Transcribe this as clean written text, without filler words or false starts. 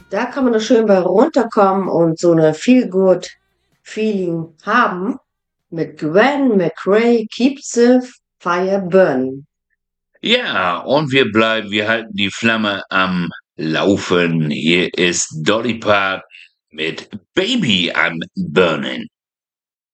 Da kann man da schön bei runterkommen und so eine Feel-Good-Feeling haben mit Gwen McRae, Keep the Fire Burning. Ja, und wir halten die Flamme am Laufen. Hier ist Dolly Parton mit Baby I'm Burning.